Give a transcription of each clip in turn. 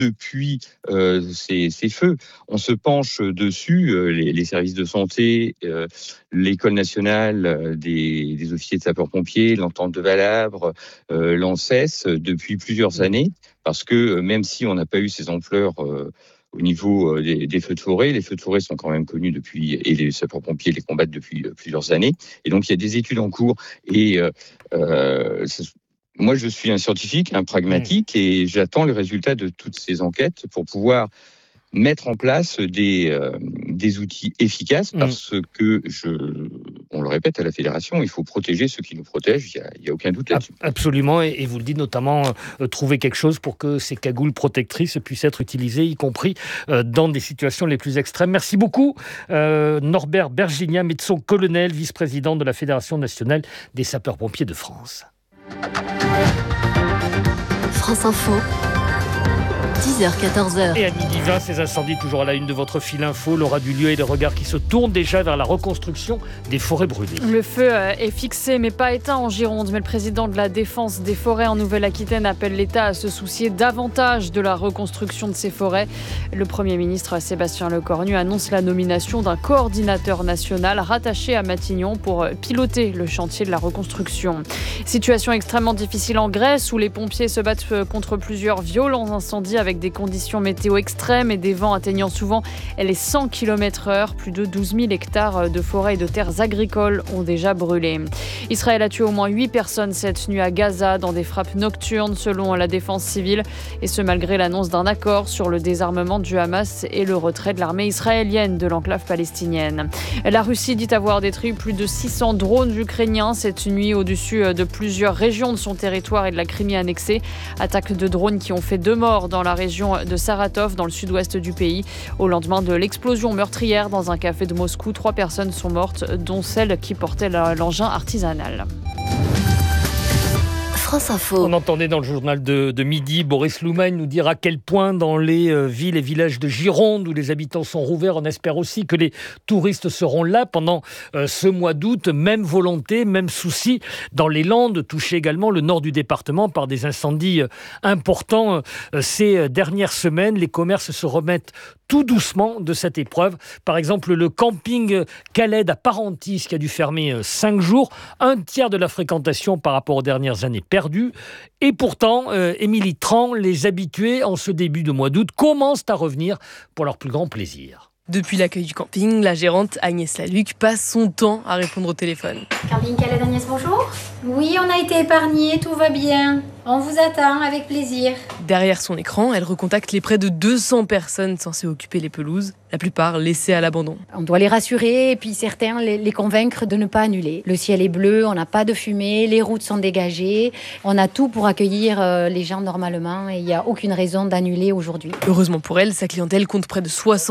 depuis ces feux. On se penche dessus, les services de santé, l'École nationale des officiers de sapeurs-pompiers, l'Entente de Valabre, l'ANSES, depuis plusieurs années, parce que même si on n'a pas eu ces ampleurs au niveau des feux de forêt, les feux de forêt sont quand même connus depuis, et les sapeurs-pompiers les combattent depuis plusieurs années. Et donc, il y a des études en cours. Et moi, je suis un scientifique, un pragmatique, et j'attends le résultat de toutes ces enquêtes pour pouvoir mettre en place des outils efficaces, parce que, on le répète à la Fédération, il faut protéger ceux qui nous protègent, il n'y a aucun doute là-dessus. Absolument, et vous le dites notamment, trouver quelque chose pour que ces cagoules protectrices puissent être utilisées, y compris dans des situations les plus extrêmes. Merci beaucoup, Norbert Bergigna, médecin-colonel, vice-président de la Fédération nationale des sapeurs-pompiers de France. France Info, 10h-14h. Et à midi 20, ces incendies toujours à la une de votre fil info. L'aura du lieu et les regards qui se tournent déjà vers la reconstruction des forêts brûlées. Le feu est fixé mais pas éteint en Gironde. Mais le président de la Défense des forêts en Nouvelle-Aquitaine appelle l'État à se soucier davantage de la reconstruction de ces forêts. Le Premier ministre Sébastien Lecornu annonce la nomination d'un coordinateur national rattaché à Matignon pour piloter le chantier de la reconstruction. Situation extrêmement difficile en Grèce où les pompiers se battent contre plusieurs violents incendies avec des conditions météo extrêmes et des vents atteignant souvent les 100 km/h. Plus de 12 000 hectares de forêts et de terres agricoles ont déjà brûlé. Israël a tué au moins 8 personnes cette nuit à Gaza dans des frappes nocturnes selon la défense civile. Et ce malgré l'annonce d'un accord sur le désarmement du Hamas et le retrait de l'armée israélienne de l'enclave palestinienne. La Russie dit avoir détruit plus de 600 drones ukrainiens cette nuit au-dessus de plusieurs régions de son territoire et de la Crimée annexée. Attaques de drones qui ont fait 2 morts dans la région de Saratov, dans le sud-ouest du pays. Au lendemain de l'explosion meurtrière dans un café de Moscou, 3 personnes sont mortes, dont celle qui portait l'engin artisanal. France Info. On entendait dans le journal de midi Boris Loumagne nous dire à quel point dans les villes et villages de Gironde où les habitants sont rouverts, on espère aussi que les touristes seront là pendant ce mois d'août. Même volonté, même souci dans les Landes, touché également le nord du département par des incendies importants ces dernières semaines. Les commerces se remettent tout doucement de cette épreuve. Par exemple, le camping Caled à Parentis qui a dû fermer 5 jours, un tiers de la fréquentation par rapport aux dernières années perdues. Et pourtant, Émilie Tran, les habitués en ce début de mois d'août commencent à revenir pour leur plus grand plaisir. Depuis l'accueil du camping, la gérante Agnès Laluc passe son temps à répondre au téléphone. Camping Caled, Agnès, bonjour. Oui, on a été épargnés, tout va bien. On vous attend avec plaisir. Derrière son écran, elle recontacte les près de 200 personnes censées occuper les pelouses, la plupart laissées à l'abandon. On doit les rassurer et puis certains les convaincre de ne pas annuler. Le ciel est bleu, on n'a pas de fumée, les routes sont dégagées. On a tout pour accueillir les gens normalement et il n'y a aucune raison d'annuler aujourd'hui. Heureusement pour elle, sa clientèle compte près de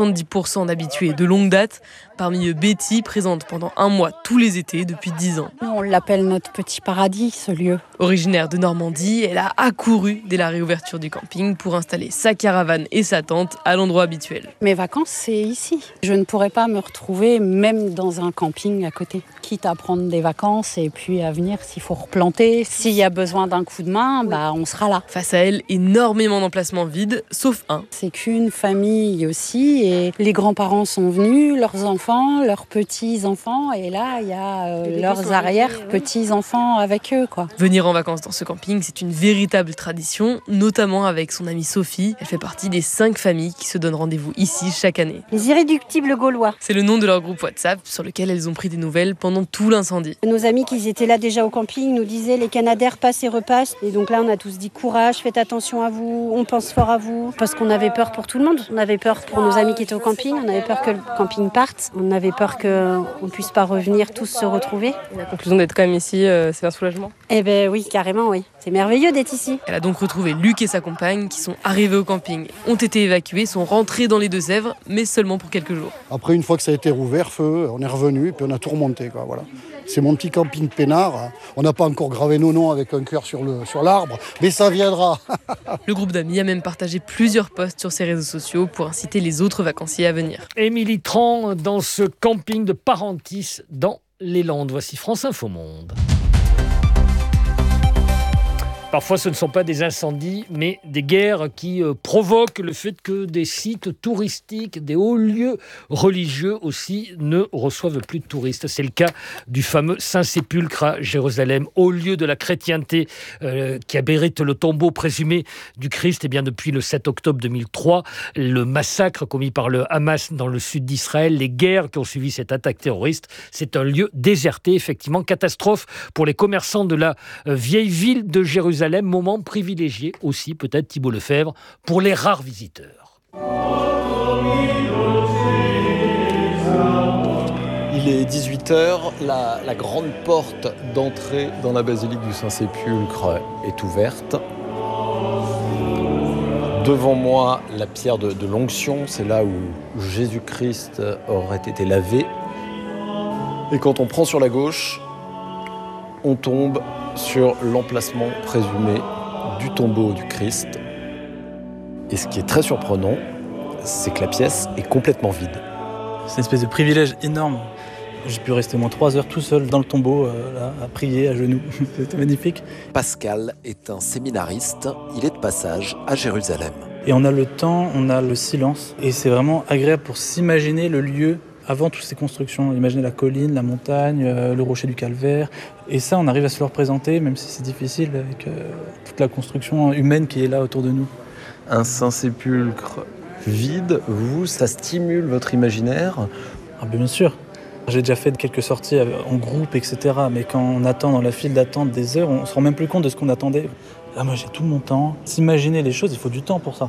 70% d'habitués de longue date. Parmi eux, Betty, présente pendant 1 mois tous les étés depuis 10 ans. On l'appelle notre petit paradis, ce lieu. Originaire de Normandie, elle a accouru dès la réouverture du camping pour installer sa caravane et sa tente à l'endroit habituel. Mes vacances, c'est ici. Je ne pourrais pas me retrouver même dans un camping à côté. Quitte à prendre des vacances et puis à venir s'il faut replanter. S'il y a besoin d'un coup de main, on sera là. Face à elle, énormément d'emplacements vides, sauf un. C'est qu'une famille aussi et les grands-parents sont venus, leurs enfants, leurs petits-enfants et là, il y a leurs arrière-petits-enfants avec eux, quoi. Venir en vacances dans ce camping, c'est une véritable tradition, notamment avec son amie Sophie. Elle fait partie des 5 familles qui se donnent rendez-vous ici chaque année. Les irréductibles gaulois. C'est le nom de leur groupe WhatsApp sur lequel elles ont pris des nouvelles pendant tout l'incendie. Nos amis qui étaient là déjà au camping nous disaient les canadaires passent et repassent. Et donc là, on a tous dit courage, faites attention à vous, on pense fort à vous. Parce qu'on avait peur pour tout le monde. On avait peur pour nos amis qui étaient au camping, on avait peur que le camping parte, on avait peur qu'on ne puisse pas revenir tous se retrouver. La conclusion d'être quand même ici, c'est un soulagement. Eh bien oui, carrément oui. C'est merveilleux d'être ici. Elle a donc retrouvé Luc et sa compagne qui sont arrivés au camping, ont été évacués, sont rentrés dans les Deux-Sèvres, mais seulement pour quelques jours. Après, une fois que ça a été rouvert, feu, on est revenu et puis on a tout remonté, quoi, voilà. C'est mon petit camping peinard. On n'a pas encore gravé nos noms avec un cœur sur l'arbre, mais ça viendra. Le groupe d'amis a même partagé plusieurs posts sur ses réseaux sociaux pour inciter les autres vacanciers à venir. Émilie Tran dans ce camping de Parentis dans les Landes. Voici France Info Monde. Parfois, ce ne sont pas des incendies, mais des guerres qui provoquent le fait que des sites touristiques, des hauts lieux religieux aussi, ne reçoivent plus de touristes. C'est le cas du fameux Saint-Sépulcre à Jérusalem, haut lieu de la chrétienté qui abrite le tombeau présumé du Christ. Et bien depuis le 7 octobre 2003, le massacre commis par le Hamas dans le sud d'Israël, les guerres qui ont suivi cette attaque terroriste, c'est un lieu déserté, effectivement. Catastrophe pour les commerçants de la vieille ville de Jérusalem. Moment privilégié aussi, peut-être Thibault Lefebvre, pour les rares visiteurs. Il est 18h, la grande porte d'entrée dans la basilique du Saint-Sépulcre est ouverte. Devant moi, la pierre de l'onction, c'est là où Jésus-Christ aurait été lavé. Et quand on prend sur la gauche, on tombe sur l'emplacement présumé du tombeau du Christ. Et ce qui est très surprenant, c'est que la pièce est complètement vide. C'est une espèce de privilège énorme. J'ai pu rester au moins 3 heures tout seul dans le tombeau, là, à prier à genoux. C'était magnifique. Pascal est un séminariste. Il est de passage à Jérusalem. Et on a le temps, on a le silence. Et c'est vraiment agréable pour s'imaginer le lieu avant toutes ces constructions. Imaginez la colline, la montagne, le rocher du Calvaire. Et ça, on arrive à se le représenter, même si c'est difficile avec toute la construction humaine qui est là autour de nous. Un Saint-Sépulcre vide, vous, ça stimule votre imaginaire ? Ah, bien sûr. J'ai déjà fait quelques sorties en groupe, etc. Mais quand on attend dans la file d'attente des heures, on ne se rend même plus compte de ce qu'on attendait. Là, moi, j'ai tout mon temps. S'imaginer les choses, il faut du temps pour ça.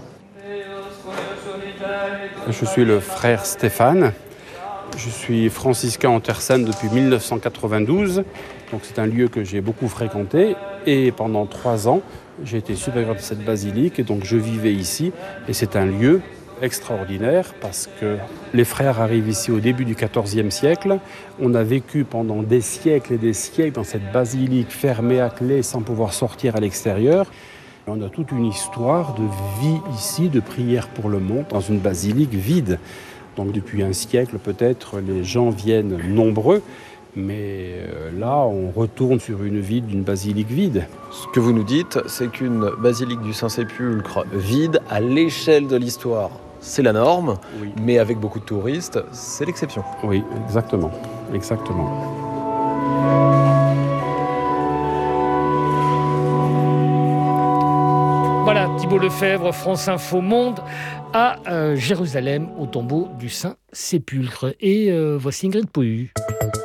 Je suis le frère Stéphane. Je suis franciscain en Terre Sainte depuis 1992. Donc c'est un lieu que j'ai beaucoup fréquenté. Et pendant 3 ans, j'ai été supérieur de cette basilique. Et donc je vivais ici. Et c'est un lieu extraordinaire parce que les frères arrivent ici au début du XIVe siècle. On a vécu pendant des siècles et des siècles dans cette basilique fermée à clé sans pouvoir sortir à l'extérieur. On a toute une histoire de vie ici, de prière pour le monde, dans une basilique vide. Donc depuis un siècle peut-être, les gens viennent nombreux, mais là on retourne sur une vie d'une basilique vide. Ce que vous nous dites, c'est qu'une basilique du Saint-Sépulcre vide à l'échelle de l'histoire, c'est la norme, oui. Mais avec beaucoup de touristes, c'est l'exception. Oui, exactement. Voilà, Thibault Lefebvre, France Info Monde, à Jérusalem, au tombeau du Saint-Sépulcre. Et voici Ingrid Pohu,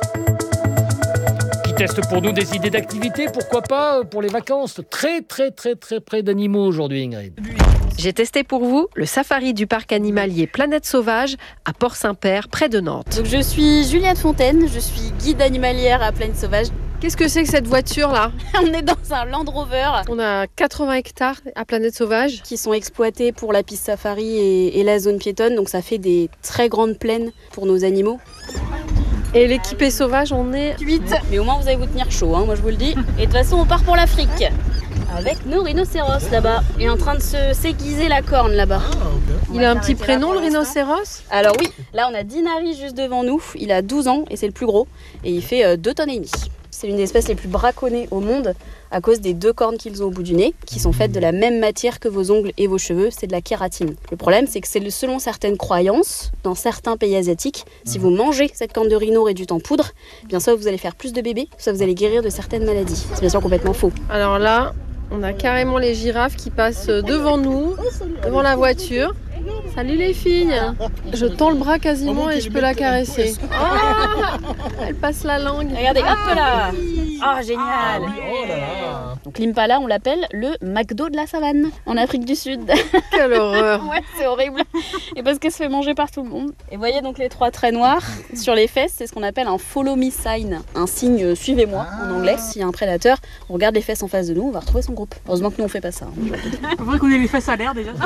qui teste pour nous des idées d'activités, pourquoi pas pour les vacances. Très près d'animaux aujourd'hui, Ingrid. J'ai testé pour vous le safari du parc animalier Planète Sauvage à Port-Saint-Père, près de Nantes. Donc je suis Juliette Fontaine, je suis guide animalière à Planète Sauvage. Qu'est-ce que c'est que cette voiture-là ? On est dans un Land Rover. On a 80 hectares à Planète Sauvage. Qui sont exploités pour la piste safari et la zone piétonne. Donc ça fait des très grandes plaines pour nos animaux. Et l'équipée sauvage, on est 8. Mais au moins vous allez vous tenir chaud, moi je vous le dis. Et de toute façon on part pour l'Afrique. Avec nos rhinocéros là-bas. Il est en train de se s'aiguiser la corne là-bas. Il a un petit prénom le rhinocéros ? Alors oui, là on a Dinari juste devant nous. Il a 12 ans et c'est le plus gros. Et il fait 2,5 tonnes. C'est l'une des espèces les plus braconnées au monde à cause des 2 cornes qu'ils ont au bout du nez, qui sont faites de la même matière que vos ongles et vos cheveux, c'est de la kératine. Le problème, c'est que c'est selon certaines croyances, dans certains pays asiatiques, si vous mangez cette corne de rhino réduite en poudre, bien soit vous allez faire plus de bébés, soit vous allez guérir de certaines maladies. C'est bien sûr complètement faux. Alors là, on a carrément les girafes qui passent devant nous, devant la voiture. Salut les filles. Je tends le bras quasiment et je peux la caresser. Oh, elle passe la langue. Regardez, hop là. Oh, génial. Donc l'impala, on l'appelle le McDo de la savane, en Afrique du Sud. Quelle horreur. Ouais, c'est horrible. Et parce qu'elle se fait manger par tout le monde. Et voyez donc les 3 traits noirs sur les fesses, c'est ce qu'on appelle un follow me sign. Un signe suivez-moi en anglais. S'il y a un prédateur, on regarde les fesses en face de nous, on va retrouver son groupe. Heureusement que nous on fait pas ça. Il faudrait qu'on ait les fesses à l'air déjà.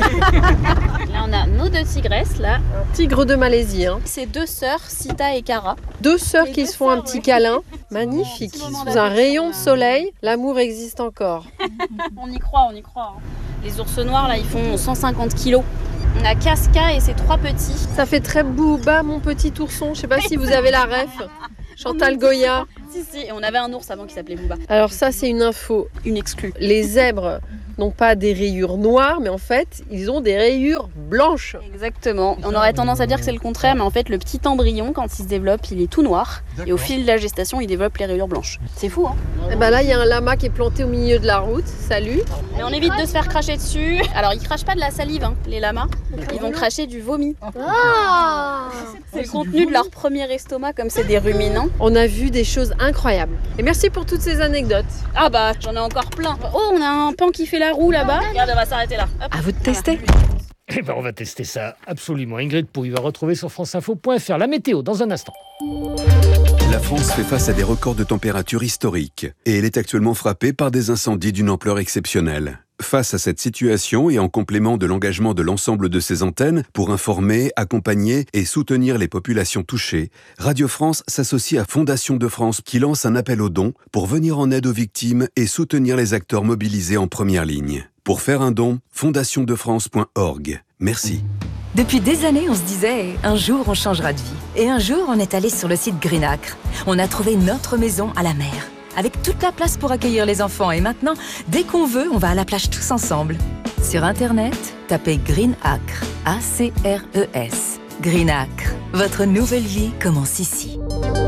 Là on a nos 2 tigresses là. Tigre de Malaisie. C'est 2 sœurs, Sita et Kara. 2 sœurs qui se font un petit câlin. Magnifique. Sous un rayon de soleil, l'amour existe encore. On y croit. Les ours noirs là, ils font 150 kilos. On a Casca et ses 3 petits. Ça fait très Booba, mon petit ourson. Je sais pas si vous avez la ref. Chantal Goya. Si, et on avait un ours avant qui s'appelait Booba. Alors ça, c'est une info. Une exclue. Les zèbres n'ont pas des rayures noires, mais en fait, ils ont des rayures blanches. Exactement. On aurait tendance à dire que c'est le contraire, mais en fait, le petit embryon, quand il se développe, il est tout noir. Et au fil de la gestation, il développe les rayures blanches. C'est fou, hein? Et ben là, il y a un lama qui est planté au milieu de la route. Salut. Mais on évite de se faire cracher dessus. Alors, ils crachent pas de la salive, hein, les lamas. Ils vont cracher du vomi. C'est le contenu de leur premier estomac, comme c'est des ruminants. On a vu des choses incroyables. Et merci pour toutes ces anecdotes. Ah bah, j'en ai encore plein. Oh, on a un pan qui fait la roue là-bas. Regarde, on va s'arrêter là. Hop. À vous de tester. Eh ben, on va tester ça absolument. Ingrid Pouille va retrouver sur franceinfo.fr la météo dans un instant. La France fait face à des records de température historiques et elle est actuellement frappée par des incendies d'une ampleur exceptionnelle. Face à cette situation et en complément de l'engagement de l'ensemble de ses antennes pour informer, accompagner et soutenir les populations touchées, Radio France s'associe à Fondation de France qui lance un appel aux dons pour venir en aide aux victimes et soutenir les acteurs mobilisés en première ligne. Pour faire un don, fondationdefrance.org. Merci. Depuis des années, on se disait « un jour, on changera de vie ». Et un jour, on est allé sur le site Greenacre. On a trouvé notre maison à la mer, avec toute la place pour accueillir les enfants. Et maintenant, dès qu'on veut, on va à la plage tous ensemble. Sur Internet, tapez Greenacre, A-C-R-E-S. Greenacre, votre nouvelle vie commence ici.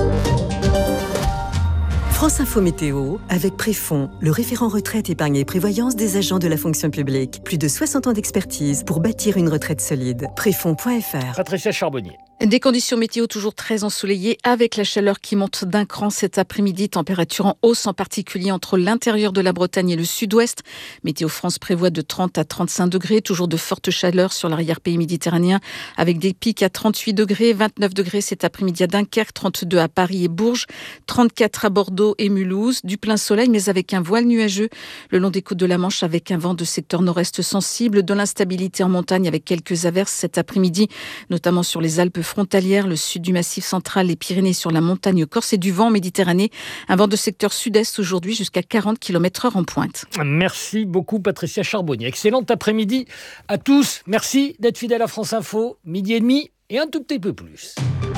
France Info Météo, avec Préfonds, le référent retraite, épargne et prévoyance des agents de la fonction publique. Plus de 60 ans d'expertise pour bâtir une retraite solide. Préfonds.fr. Patricia Charbonnier. Des conditions météo toujours très ensoleillées avec la chaleur qui monte d'un cran cet après-midi. Température en hausse en particulier entre l'intérieur de la Bretagne et le sud-ouest. Météo France prévoit de 30 à 35 degrés. Toujours de fortes chaleurs sur l'arrière-pays méditerranéen avec des pics à 38 degrés, 29 degrés cet après-midi à Dunkerque, 32 à Paris et Bourges, 34 à Bordeaux et Mulhouse. Du plein soleil mais avec un voile nuageux le long des côtes de la Manche avec un vent de secteur nord-est sensible. De l'instabilité en montagne avec quelques averses cet après-midi, notamment sur les Alpes frontalières, le sud du Massif central, les Pyrénées sur la montagne corse et du vent en Méditerranée. Un vent de secteur sud-est aujourd'hui jusqu'à 40 km/h en pointe. Merci beaucoup Patricia Charbonnier. Excellent après-midi à tous. Merci d'être fidèles à France Info. 12h30 et un tout petit peu plus.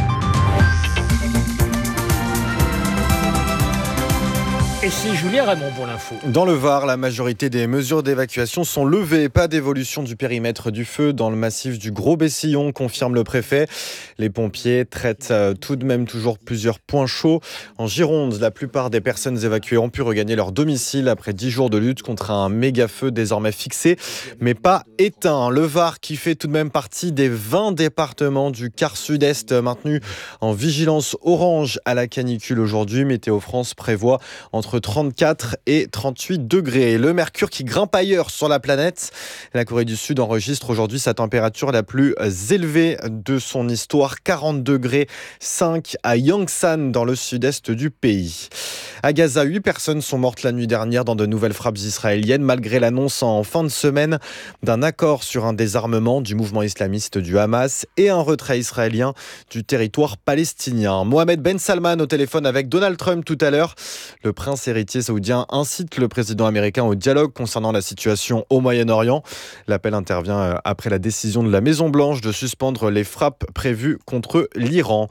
Et c'est Julien Raymond pour l'info. Dans le Var, la majorité des mesures d'évacuation sont levées. Pas d'évolution du périmètre du feu dans le massif du Gros-Bessillon, confirme le préfet. Les pompiers traitent tout de même toujours plusieurs points chauds. En Gironde, la plupart des personnes évacuées ont pu regagner leur domicile après 10 jours de lutte contre un méga-feu désormais fixé, mais pas éteint. Le Var qui fait tout de même partie des 20 départements du quart sud-est maintenus en vigilance orange à la canicule aujourd'hui. Météo France prévoit entre 34 et 38 degrés. Le mercure qui grimpe ailleurs sur la planète. La Corée du Sud enregistre aujourd'hui sa température la plus élevée de son histoire. 40 degrés 5 à Yangsan dans le sud-est du pays. À Gaza, 8 personnes sont mortes la nuit dernière dans de nouvelles frappes israéliennes malgré l'annonce en fin de semaine d'un accord sur un désarmement du mouvement islamiste du Hamas et un retrait israélien du territoire palestinien. Mohamed Ben Salman au téléphone avec Donald Trump tout à l'heure. Le prince héritier saoudien incite le président américain au dialogue concernant la situation au Moyen-Orient. L'appel intervient après la décision de la Maison-Blanche de suspendre les frappes prévues contre l'Iran.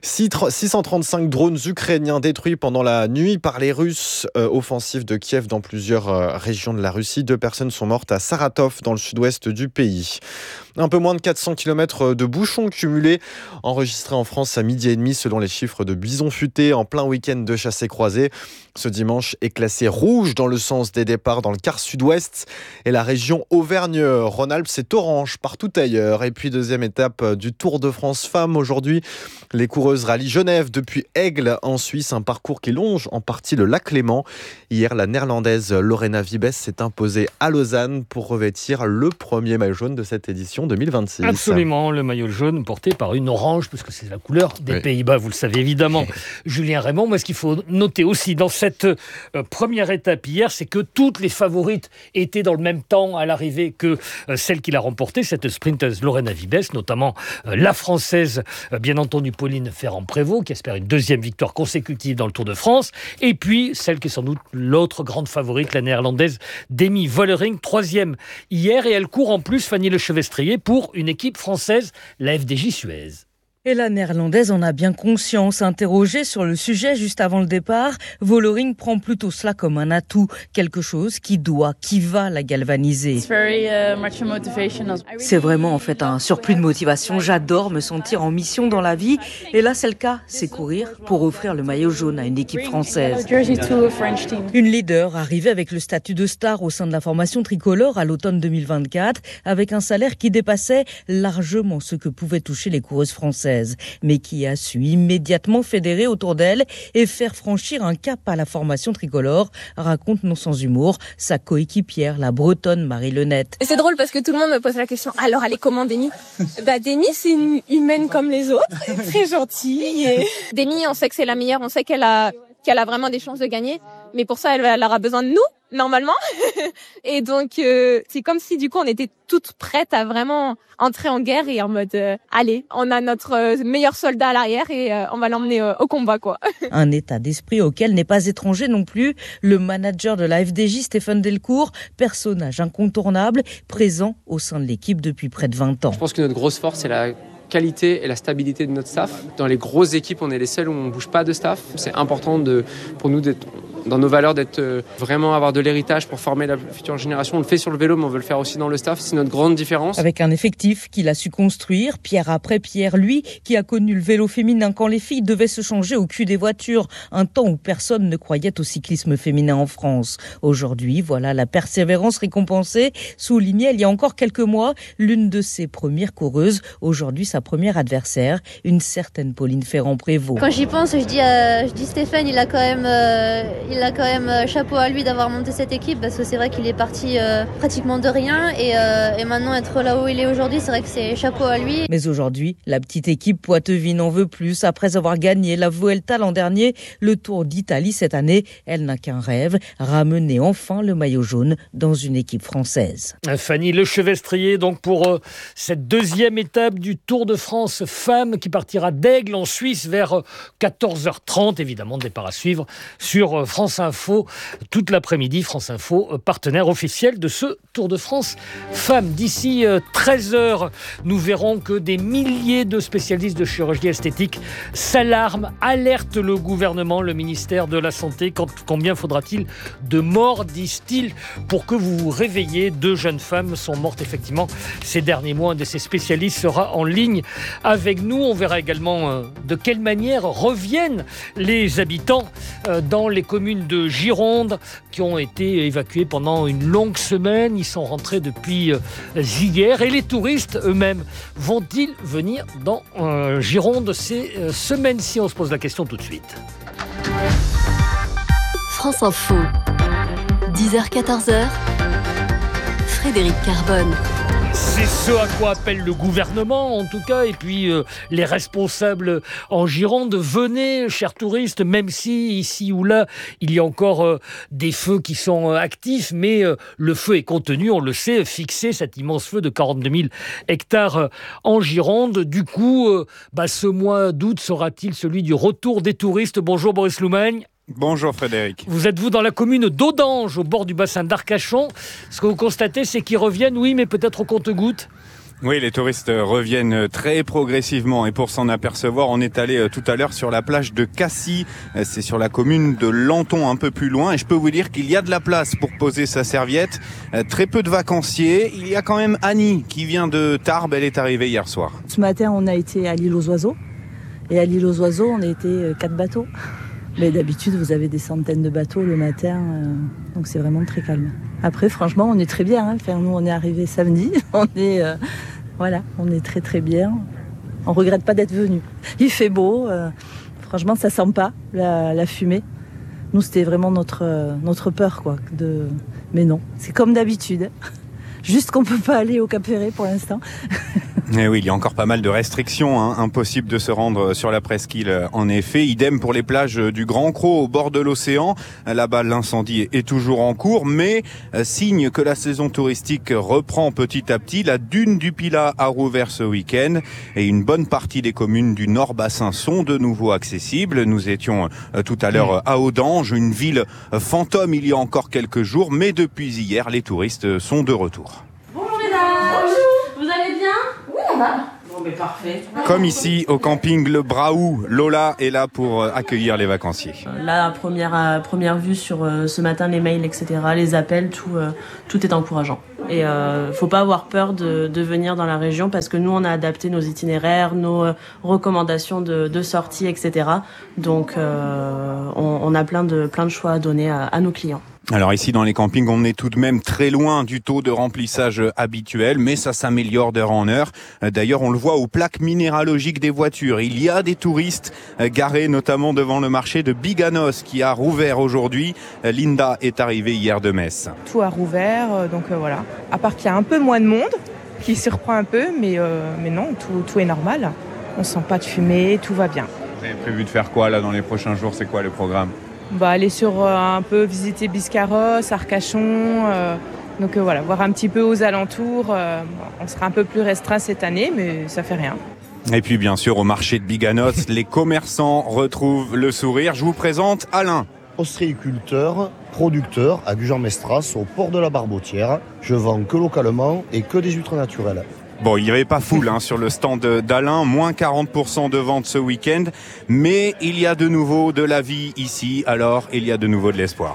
635 drones ukrainiens détruits pendant la nuit par les Russes. Offensive de Kiev dans plusieurs régions de la Russie. 2 personnes sont mortes à Saratov dans le sud-ouest du pays. Un peu moins de 400 km de bouchons cumulés enregistrés en France à 12h30 selon les chiffres de Bison Futé en plein week-end de chassé-croisé. Ce dimanche est classé rouge dans le sens des départs dans le quart sud-ouest et la région Auvergne-Rhône-Alpes c'est orange partout ailleurs. Et puis deuxième étape du Tour de France Femmes aujourd'hui. Les coureuses rallient Genève depuis Aigle en Suisse, un parcours qui longe en partie le lac Léman. Hier, la néerlandaise Lorena Wiebes s'est imposée à Lausanne pour revêtir le premier maillot jaune de cette édition 2026. Absolument, le maillot jaune porté par une orange, parce que c'est la couleur des Pays-Bas, vous le savez évidemment. Julien Raymond, moi ce qu'il faut noter aussi dans cette première étape hier, c'est que toutes les favorites étaient dans le même temps à l'arrivée que celle qui l'a remportée, cette sprinteuse Lorena Wiebes, notamment la française, bien entendu Pauline Ferrand-Prévot, qui espère une deuxième victoire consécutive dans le Tour de France, et puis celle qui est sans doute l'autre grande favorite, la néerlandaise Demi Vollering, 3e hier, et elle court en plus, Fanny Lechevestrier, pour une équipe française, la FDJ Suez. Et la néerlandaise en a bien conscience. Interrogée sur le sujet juste avant le départ, Vollering prend plutôt cela comme un atout, quelque chose qui va la galvaniser. C'est vraiment en fait un surplus de motivation. J'adore me sentir en mission dans la vie. Et là, c'est le cas. C'est courir pour offrir le maillot jaune à une équipe française. Une leader arrivée avec le statut de star au sein de la formation tricolore à l'automne 2024, avec un salaire qui dépassait largement ce que pouvaient toucher les coureuses françaises, mais qui a su immédiatement fédérer autour d'elle et faire franchir un cap à la formation tricolore, raconte non sans humour sa coéquipière, la bretonne Marie Lenette. C'est drôle parce que tout le monde me pose la question, alors elle est comment Demi ? Demi, c'est une humaine comme les autres, très gentille. Demi, on sait que c'est la meilleure, on sait qu'elle a vraiment des chances de gagner, mais pour ça, elle aura besoin de nous, normalement. Et donc, c'est comme si du coup, on était toutes prêtes à vraiment entrer en guerre et en mode, allez, on a notre meilleur soldat à l'arrière et on va l'emmener au combat, quoi. Un état d'esprit auquel n'est pas étranger non plus le manager de la FDJ, Stéphane Delcourt, personnage incontournable, présent au sein de l'équipe depuis près de 20 ans. Je pense que notre grosse force, c'est la qualité et la stabilité de notre staff. Dans les grosses équipes, on est les seuls où on ne bouge pas de staff. C'est important pour nous d'être dans nos valeurs, d'être vraiment avoir de l'héritage pour former la future génération. On le fait sur le vélo, mais on veut le faire aussi dans le staff. C'est notre grande différence. Avec un effectif qu'il a su construire, pierre après pierre, lui, qui a connu le vélo féminin quand les filles devaient se changer au cul des voitures, un temps où personne ne croyait au cyclisme féminin en France. Aujourd'hui, voilà la persévérance récompensée, soulignait il y a encore quelques mois l'une de ses premières coureuses, aujourd'hui sa première adversaire, une certaine Pauline Ferrand-Prévot. Quand j'y pense, je dis Stéphane, il a quand même chapeau à lui d'avoir monté cette équipe, parce que c'est vrai qu'il est parti pratiquement de rien et maintenant être là où il est aujourd'hui, c'est vrai que c'est chapeau à lui. Mais aujourd'hui, la petite équipe Poitevin n'en veut plus. Après avoir gagné la Vuelta l'an dernier, le Tour d'Italie cette année, elle n'a qu'un rêve, ramener enfin le maillot jaune dans une équipe française. Fanny Lechevestrier, donc pour cette deuxième étape du Tour de France femmes qui partira d'Aigle en Suisse vers 14h30. Évidemment, départ à suivre sur France Info toute l'après-midi. France Info, partenaire officiel de ce Tour de France femmes. D'ici 13h, nous verrons que des milliers de spécialistes de chirurgie esthétique s'alarment, alertent le gouvernement, le ministère de la Santé. Combien faudra-t-il de morts, disent-ils, pour que vous vous réveillez? 2 jeunes femmes sont mortes effectivement ces derniers mois. Un de ces spécialistes sera en ligne avec nous. On verra également de quelle manière reviennent les habitants dans les communes de Gironde qui ont été évacuées pendant une longue semaine. Ils sont rentrés depuis hier. Et les touristes eux-mêmes, vont-ils venir dans Gironde ces semaines-ci? On se pose la question tout de suite. France Info, 10h-14h, Frédéric Carbone. C'est ce à quoi appelle le gouvernement, en tout cas, et puis les responsables en Gironde. Venez, chers touristes, même si ici ou là, il y a encore des feux qui sont actifs, mais le feu est contenu, on le sait, fixé, cet immense feu de 42 000 hectares en Gironde. Du coup, ce mois d'août sera-t-il celui du retour des touristes? Bonjour Boris Loumagne. Bonjour Frédéric. Vous êtes dans la commune d'Audange, au bord du bassin d'Arcachon. Ce que vous constatez, c'est qu'ils reviennent, oui, mais peut-être au compte-gouttes. Oui, les touristes reviennent très progressivement et pour s'en apercevoir, on est allé tout à l'heure sur la plage de Cassis. C'est sur la commune de Lanton, un peu plus loin. Et je peux vous dire qu'il y a de la place pour poser sa serviette. Très peu de vacanciers. Il y a quand même Annie qui vient de Tarbes. Elle est arrivée hier soir. Ce matin, on a été à l'île aux oiseaux. Et à l'île aux oiseaux, on a été 4 bateaux. Mais d'habitude, vous avez des centaines de bateaux le matin, donc c'est vraiment très calme. Après, franchement, on est très bien. Enfin, nous, on est arrivés samedi. On est très très bien. On regrette pas d'être venus. Il fait beau. Franchement, ça sent pas la fumée. Nous, c'était vraiment notre peur, quoi. Mais non, c'est comme d'habitude. Juste qu'on peut pas aller au Cap Ferret pour l'instant. Et oui, il y a encore pas mal de restrictions, impossible de se rendre sur la presqu'île en effet. Idem pour les plages du Grand Cros au bord de l'océan. Là-bas, l'incendie est toujours en cours, mais signe que la saison touristique reprend petit à petit. La dune du Pilat a rouvert ce week-end et une bonne partie des communes du Nord-Bassin sont de nouveau accessibles. Nous étions tout à l'heure à Audange, une ville fantôme il y a encore quelques jours, mais depuis hier, les touristes sont de retour. Bonjour mesdames. Bonjour. Vous allez bien? Oui, ça va. Bon, mais parfait. Comme ici au camping Le Braou, Lola est là pour accueillir les vacanciers. Là, première vue sur ce matin, les mails, etc., les appels, tout est encourageant. Et faut pas avoir peur de venir dans la région parce que nous, on a adapté nos itinéraires, nos recommandations de sortie, etc. Donc, on a plein de choix à donner à nos clients. Alors ici dans les campings, on est tout de même très loin du taux de remplissage habituel, mais ça s'améliore d'heure en heure. D'ailleurs, on le voit aux plaques minéralogiques des voitures. Il y a des touristes garés notamment devant le marché de Biganos qui a rouvert aujourd'hui. Linda est arrivée hier de Metz. Tout a rouvert, donc voilà. À part qu'il y a un peu moins de monde, qui surprend un peu, mais non, tout est normal. On sent pas de fumée, tout va bien. Vous avez prévu de faire quoi là dans les prochains jours? C'est quoi le programme? Aller sur un peu visiter Biscarrosse, Arcachon, donc voilà, voir un petit peu aux alentours. On sera un peu plus restreint cette année, mais ça fait rien. Et puis bien sûr au marché de Biganos, les commerçants retrouvent le sourire. Je vous présente Alain. Ostréiculteur, producteur à Gujan-Mestras, au port de la Barbotière. Je vends que localement et que des huîtres naturelles. Bon, il n'y avait pas foule sur le stand d'Alain, moins 40% de vente ce week-end, mais il y a de nouveau de la vie ici, alors il y a de nouveau de l'espoir.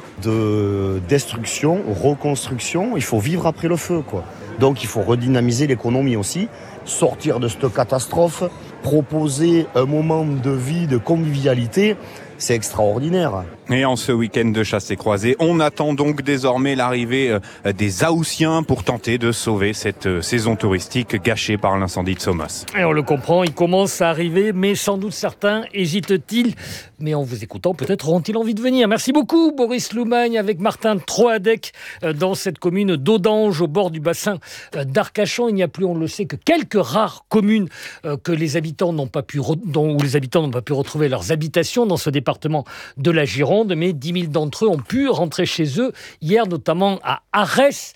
De destruction, reconstruction, il faut vivre après le feu, quoi. Donc il faut redynamiser l'économie aussi, sortir de cette catastrophe, proposer un moment de vie, de convivialité. C'est extraordinaire. Et en ce week-end de chasse et croisée, on attend donc désormais l'arrivée des Haussiens pour tenter de sauver cette saison touristique gâchée par l'incendie de Somos. Et on le comprend, ils commencent à arriver, mais sans doute certains hésitent-ils. Mais en vous écoutant, peut-être auront-ils envie de venir. Merci beaucoup Boris Loumagne avec Martin Troadec dans cette commune d'Audange au bord du bassin d'Arcachon. Il n'y a plus, on le sait, que quelques rares communes que les habitants n'ont pas pu où les habitants n'ont pas pu retrouver leurs habitations dans ce département de la Gironde, mais 10 000 d'entre eux ont pu rentrer chez eux hier, notamment à Arès,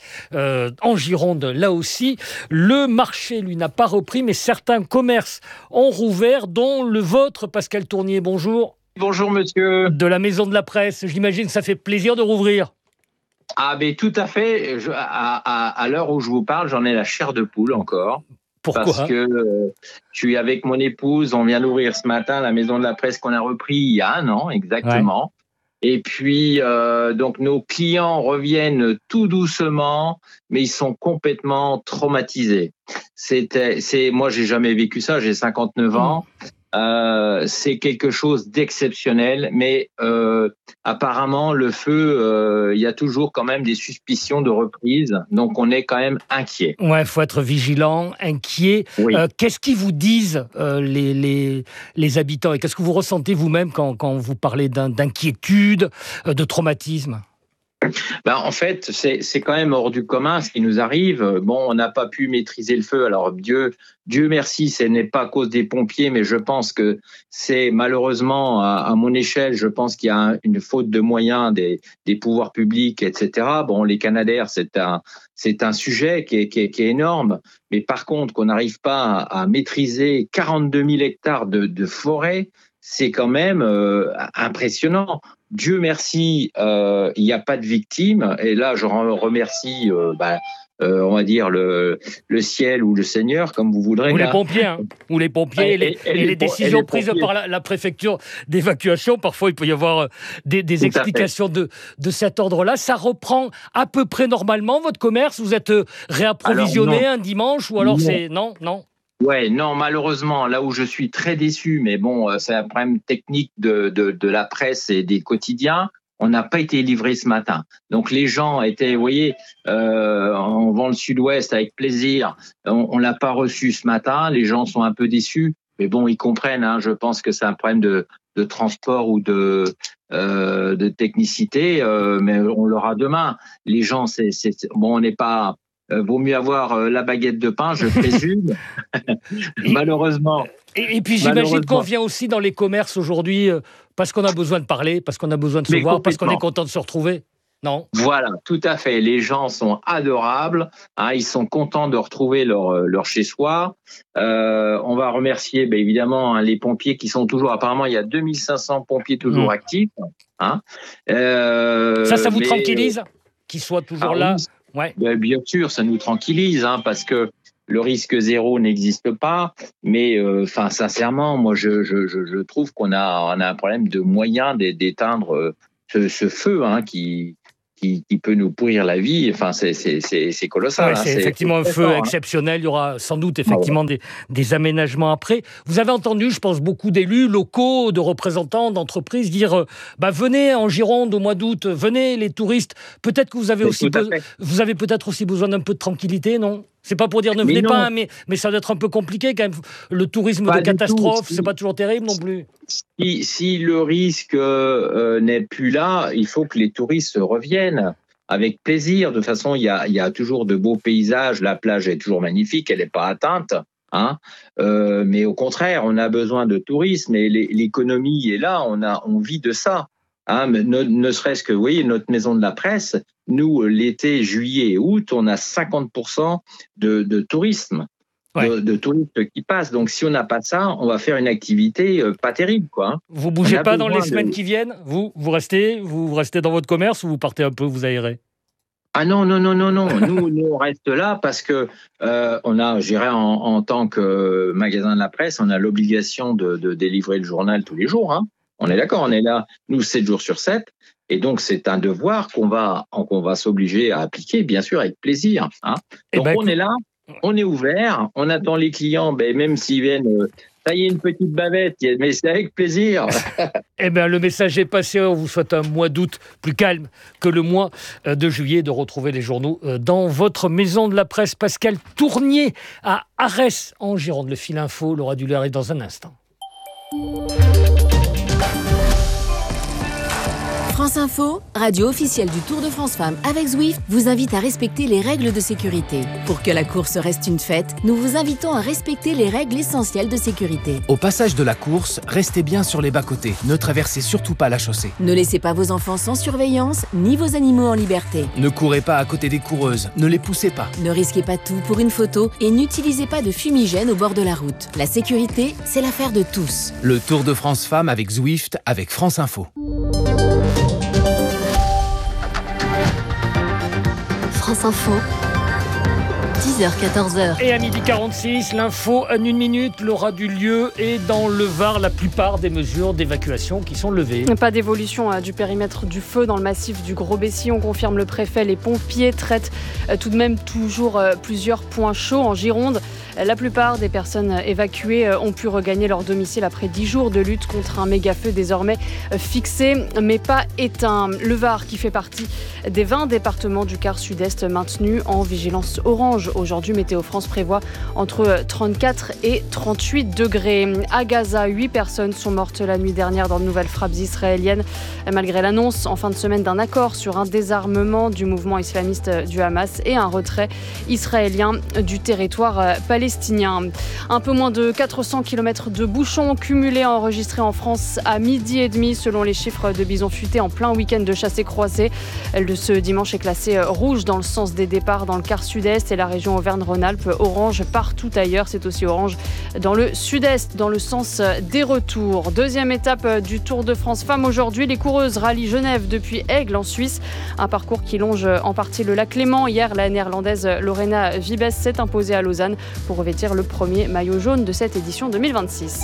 en Gironde. Là aussi, le marché, lui, n'a pas repris, mais certains commerces ont rouvert, dont le vôtre, Pascal Tournier. Bonjour. Bonjour, monsieur. De la Maison de la Presse. J'imagine que ça fait plaisir de rouvrir. Ah, mais tout à fait. À l'heure où je vous parle, j'en ai la chair de poule encore. Pourquoi ? Parce que je suis avec mon épouse, on vient d'ouvrir ce matin la Maison de la Presse qu'on a repris il y a un an exactement. Ouais. Et puis, donc nos clients reviennent tout doucement, mais ils sont complètement traumatisés. Moi, j'ai jamais vécu ça, j'ai 59 ans. C'est quelque chose d'exceptionnel, mais apparemment le feu, il y a toujours quand même des suspicions de reprise, donc on est quand même inquiet. Ouais, faut être vigilant, inquiet. Oui. Qu'est-ce qu'ils vous disent les habitants, et qu'est-ce que vous ressentez vous-même quand vous parlez d'inquiétude, de traumatisme ? En fait, c'est quand même hors du commun ce qui nous arrive. Bon, on n'a pas pu maîtriser le feu. Alors Dieu merci, ce n'est pas à cause des pompiers, mais je pense que c'est malheureusement à mon échelle, je pense qu'il y a une faute de moyens des pouvoirs publics, etc. Bon, les Canadaires, c'est un sujet qui est énorme, mais par contre qu'on n'arrive pas à maîtriser 42 000 hectares de forêt, c'est quand même impressionnant. Dieu merci, il n'y a pas de victimes. Et là, je remercie, on va dire, le ciel ou le Seigneur, comme vous voudrez. Ou les pompiers, ou les pompiers, et les décisions prises par la préfecture d'évacuation. Parfois, il peut y avoir des explications de cet ordre-là. Ça reprend à peu près normalement, votre commerce? Vous êtes réapprovisionné un dimanche, ou alors c'est... Non. Ouais, non, malheureusement, là où je suis très déçu, mais bon, c'est un problème technique de la presse et des quotidiens, on n'a pas été livré ce matin. Donc les gens étaient, vous voyez, on vend le Sud-Ouest avec plaisir, on l'a pas reçu ce matin, les gens sont un peu déçus, mais bon, ils comprennent, je pense que c'est un problème de transport ou de technicité, mais on l'aura demain. Les gens, bon, on n'est pas... vaut mieux avoir la baguette de pain, je présume, malheureusement. Et puis j'imagine qu'on vient aussi dans les commerces aujourd'hui parce qu'on a besoin de parler, parce qu'on a besoin de se voir, parce qu'on est content de se retrouver. Non ? Voilà, tout à fait. Les gens sont adorables, ils sont contents de retrouver leur chez-soi. On va remercier évidemment les pompiers qui sont toujours, apparemment il y a 2500 pompiers toujours actifs. Ça vous tranquillise qu'ils soient toujours là ? Ouais. Bien sûr, ça nous tranquillise, parce que le risque zéro n'existe pas, mais sincèrement, moi je trouve qu'on a un problème de moyens d'éteindre ce feu qui peut nous pourrir la vie. Enfin, c'est colossal. C'est effectivement un feu exceptionnel. Il y aura sans doute effectivement des aménagements après. Vous avez entendu, je pense, beaucoup d'élus locaux, de représentants d'entreprises dire venez en Gironde au mois d'août, venez les touristes. Peut-être que vous avez peut-être aussi besoin d'un peu de tranquillité, non ? C'est pas pour dire ne venez pas, mais ça doit être un peu compliqué quand même. Le tourisme de catastrophe, c'est pas toujours terrible non plus. Si le risque n'est plus là, il faut que les touristes reviennent avec plaisir. De toute façon, il y a toujours de beaux paysages. La plage est toujours magnifique, elle n'est pas atteinte. Mais au contraire, on a besoin de tourisme et l'économie est là. On vit de ça. Ne serait-ce que, notre maison de la presse, nous, l'été, juillet et août, on a 50% de tourisme, de touristes qui passent. Donc, si on n'a pas ça, on va faire une activité pas terrible, quoi. Vous bougez pas dans les semaines qui viennent ? Vous restez dans votre commerce ou vous partez un peu vous aérer ? Ah non. Nous, on reste là parce que on a, je dirais, en tant que magasin de la presse, on a l'obligation de délivrer le journal tous les jours, On est d'accord, on est là, nous, 7 jours sur 7. Et donc, c'est un devoir qu'on va s'obliger à appliquer, bien sûr, avec plaisir. Donc, on est là, on est ouvert, on attend les clients, même s'ils viennent tailler une petite bavette, mais c'est avec plaisir. Le message est passé. On vous souhaite un mois d'août plus calme que le mois de juillet, de retrouver les journaux dans votre maison de la presse. Pascal Tournier à Arès, en Gironde. Le fil info, Laura Dulé arrive dans un instant. France Info, radio officielle du Tour de France Femmes avec Zwift, vous invite à respecter les règles de sécurité. Pour que la course reste une fête, nous vous invitons à respecter les règles essentielles de sécurité. Au passage de la course, restez bien sur les bas-côtés. Ne traversez surtout pas la chaussée. Ne laissez pas vos enfants sans surveillance, ni vos animaux en liberté. Ne courez pas à côté des coureuses, ne les poussez pas. Ne risquez pas tout pour une photo et n'utilisez pas de fumigène au bord de la route. La sécurité, c'est l'affaire de tous. Le Tour de France Femmes avec Zwift, avec France Info. France Info, 10h-14h. Et à 12h46, l'info en 1 minute. Laura Dulieu est dans le Var. La plupart des mesures d'évacuation qui sont levées. Pas d'évolution du périmètre du feu dans le massif du Gros-Bessillon, confirme le préfet. Les pompiers traitent tout de même toujours plusieurs points chauds en Gironde. La plupart des personnes évacuées ont pu regagner leur domicile après 10 jours de lutte contre un méga-feu désormais fixé, mais pas éteint. Le Var, qui fait partie des 20 départements du quart sud-est maintenus en vigilance orange. Aujourd'hui, Météo France prévoit entre 34 et 38 degrés. À Gaza, 8 personnes sont mortes la nuit dernière dans de nouvelles frappes israéliennes, malgré l'annonce en fin de semaine d'un accord sur un désarmement du mouvement islamiste du Hamas et un retrait israélien du territoire palestinien. Un peu moins de 400 km de bouchons cumulés enregistrés en France à 12h30 selon les chiffres de Bison Futé en plein week-end de chassé-croisé. Ce dimanche est classé rouge dans le sens des départs dans le quart sud-est et la région Auvergne-Rhône-Alpes, orange partout ailleurs. C'est aussi orange dans le sud-est dans le sens des retours. Deuxième étape du Tour de France Femmes aujourd'hui. Les coureuses rallient Genève depuis Aigle en Suisse. Un parcours qui longe en partie le lac Léman. Hier, la néerlandaise Lorena Wiebes s'est imposée à Lausanne pour revêtir le premier maillot jaune de cette édition 2026.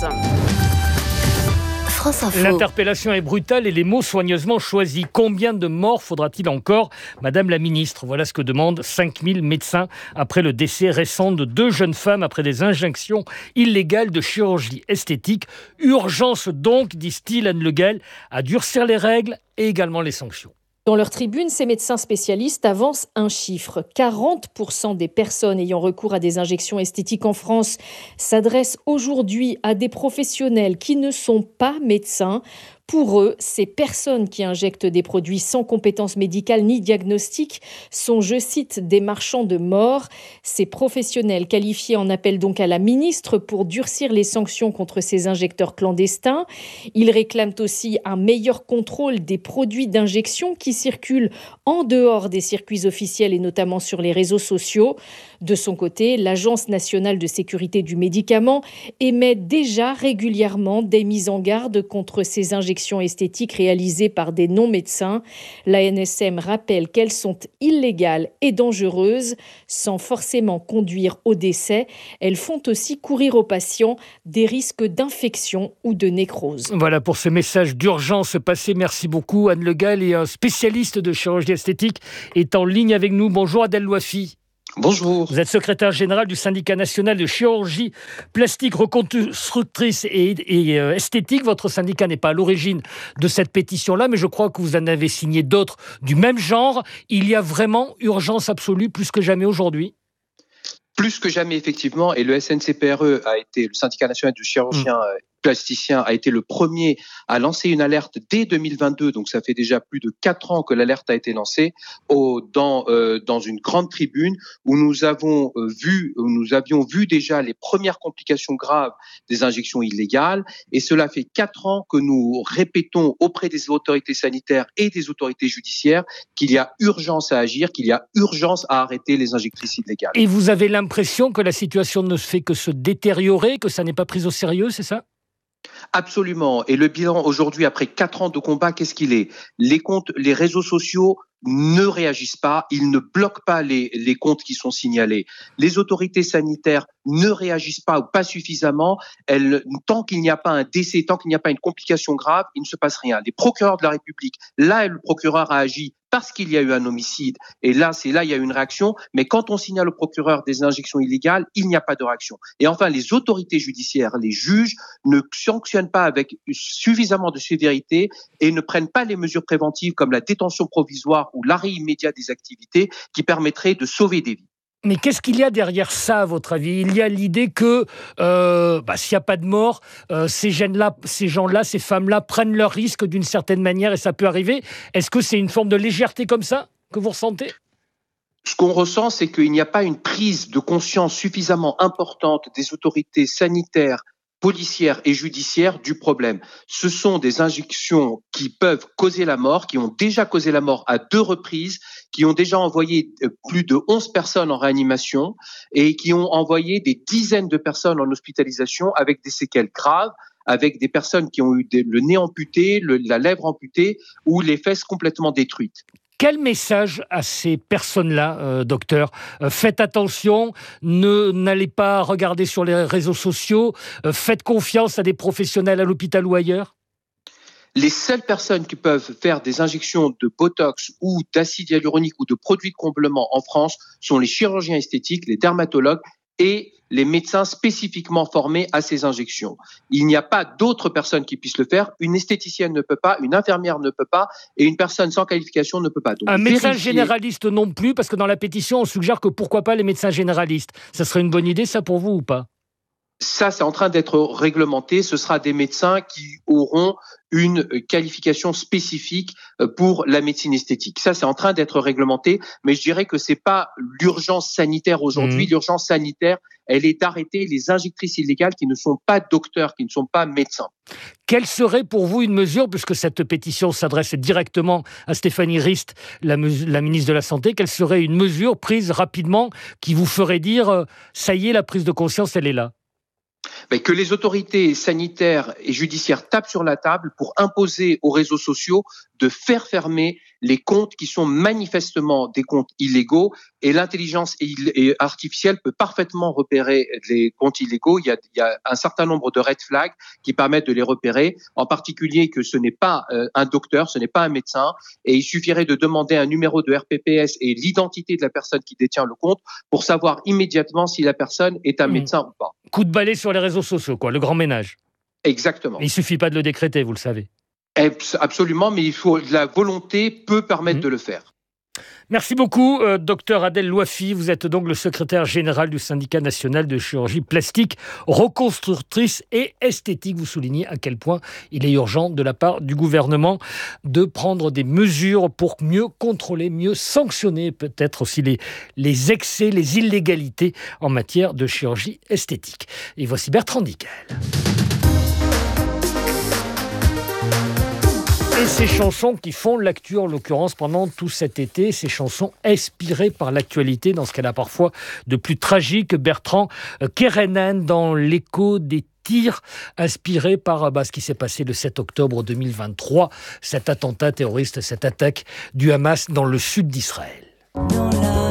L'interpellation est brutale et les mots soigneusement choisis. Combien de morts faudra-t-il encore, Madame la Ministre ? Voilà ce que demandent 5000 médecins après le décès récent de 2 jeunes femmes après des injections illégales de chirurgie esthétique. Urgence donc, disent-ils, Anne Le Gall, à durcir les règles et également les sanctions. Dans leur tribune, ces médecins spécialistes avancent un chiffre. 40% des personnes ayant recours à des injections esthétiques en France s'adressent aujourd'hui à des professionnels qui ne sont pas médecins. Pour eux, ces personnes qui injectent des produits sans compétences médicales ni diagnostiques sont, je cite, des marchands de mort. Ces professionnels qualifiés en appellent donc à la ministre pour durcir les sanctions contre ces injecteurs clandestins. Ils réclament aussi un meilleur contrôle des produits d'injection qui circulent en dehors des circuits officiels et notamment sur les réseaux sociaux. De son côté, l'Agence nationale de sécurité du médicament émet déjà régulièrement des mises en garde contre ces injections esthétiques réalisées par des non-médecins. L'ANSM rappelle qu'elles sont illégales et dangereuses, sans forcément conduire au décès. Elles font aussi courir aux patients des risques d'infection ou de nécrose. Voilà pour ce message d'urgence passé. Merci beaucoup. Anne Le Gall est un spécialiste de chirurgie esthétique, est en ligne avec nous. Bonjour Adèle Louafi. Bonjour. Vous êtes secrétaire général du syndicat national de chirurgie plastique reconstructrice et esthétique. Votre syndicat n'est pas à l'origine de cette pétition-là, mais je crois que vous en avez signé d'autres du même genre. Il y a vraiment urgence absolue, plus que jamais aujourd'hui. Plus que jamais, effectivement, et le SNCPRE a été, le syndicat national de chirurgiens plasticiens, a été le premier à lancer une alerte dès 2022, donc ça fait déjà plus de 4 ans que l'alerte a été lancée, dans une grande tribune où nous avions vu déjà les premières complications graves des injections illégales, et cela fait 4 ans que nous répétons auprès des autorités sanitaires et des autorités judiciaires qu'il y a urgence à agir, qu'il y a urgence à arrêter les injectrices illégales. Et vous avez l'impression que la situation ne fait que se détériorer, que ça n'est pas pris au sérieux, c'est ça ? Absolument. Et le bilan aujourd'hui, après 4 ans de combat, qu'est-ce qu'il est ? Les réseaux sociaux ne réagissent pas, ils ne bloquent pas les comptes qui sont signalés. Les autorités sanitaires ne réagissent pas ou pas suffisamment. Tant qu'il n'y a pas un décès, tant qu'il n'y a pas une complication grave, il ne se passe rien. Les procureurs de la République, là, le procureur a agi parce qu'il y a eu un homicide. Et là, il y a eu une réaction. Mais quand on signale au procureur des injections illégales, il n'y a pas de réaction. Et enfin, les autorités judiciaires, les juges, ne sanctionnent pas avec suffisamment de sévérité et ne prennent pas les mesures préventives comme la détention provisoire ou l'arrêt immédiat des activités qui permettraient de sauver des vies. Mais qu'est-ce qu'il y a derrière ça, à votre avis ? Il y a l'idée que s'il n'y a pas de mort, ces gens-là, ces femmes-là prennent leurs risques d'une certaine manière et ça peut arriver. Est-ce que c'est une forme de légèreté comme ça que vous ressentez ? Ce qu'on ressent, c'est qu'il n'y a pas une prise de conscience suffisamment importante des autorités sanitaires, policières et judiciaires du problème. Ce sont des injections qui peuvent causer la mort, qui ont déjà causé la mort à 2 reprises, qui ont déjà envoyé plus de 11 personnes en réanimation et qui ont envoyé des dizaines de personnes en hospitalisation avec des séquelles graves, avec des personnes qui ont eu le nez amputé, la lèvre amputée ou les fesses complètement détruites. Quel message à ces personnes-là, docteur ? Faites attention, n'allez pas regarder sur les réseaux sociaux, faites confiance à des professionnels à l'hôpital ou ailleurs ? Les seules personnes qui peuvent faire des injections de Botox ou d'acide hyaluronique ou de produits de comblement en France sont les chirurgiens esthétiques, les dermatologues et les médecins spécifiquement formés à ces injections. Il n'y a pas d'autres personnes qui puissent le faire. Une esthéticienne ne peut pas, une infirmière ne peut pas, et une personne sans qualification ne peut pas. Donc, un médecin généraliste non plus, parce que dans la pétition, on suggère que pourquoi pas les médecins généralistes. Ça serait une bonne idée, ça, pour vous ou pas ? Ça, c'est en train d'être réglementé. Ce sera des médecins qui auront une qualification spécifique pour la médecine esthétique. Ça, c'est en train d'être réglementé, mais je dirais que c'est pas l'urgence sanitaire aujourd'hui. L'urgence sanitaire, elle est d'arrêter les injectrices illégales qui ne sont pas docteurs, qui ne sont pas médecins. Quelle serait pour vous une mesure, puisque cette pétition s'adresse directement à Stéphanie Rist, la ministre de la Santé, quelle serait une mesure prise rapidement qui vous ferait dire « ça y est, la prise de conscience, elle est là » ? Que les autorités sanitaires et judiciaires tapent sur la table pour imposer aux réseaux sociaux de faire fermer les comptes qui sont manifestement des comptes illégaux, et l'intelligence artificielle peut parfaitement repérer les comptes illégaux. Il y a un certain nombre de red flags qui permettent de les repérer, en particulier que ce n'est pas un docteur, ce n'est pas un médecin, et il suffirait de demander un numéro de RPPS et l'identité de la personne qui détient le compte pour savoir immédiatement si la personne est un médecin ou pas. Coup de balai sur les réseaux sociaux, quoi, le grand ménage. Exactement. Il ne suffit pas de le décréter, vous le savez. Absolument, mais la volonté peut permettre de le faire. Merci beaucoup, docteur Adèle Louafi. Vous êtes donc le secrétaire général du syndicat national de chirurgie plastique, reconstructrice et esthétique. Vous soulignez à quel point il est urgent de la part du gouvernement de prendre des mesures pour mieux contrôler, mieux sanctionner peut-être aussi les excès, les illégalités en matière de chirurgie esthétique. Et voici Bertrand Dickel. Et ces chansons qui font l'actu, en l'occurrence, pendant tout cet été, ces chansons inspirées par l'actualité, dans ce qu'elle a parfois de plus tragique. Bertrand Kerenan dans l'écho des tirs, inspiré par ce qui s'est passé le 7 octobre 2023, cet attentat terroriste, cette attaque du Hamas dans le sud d'Israël.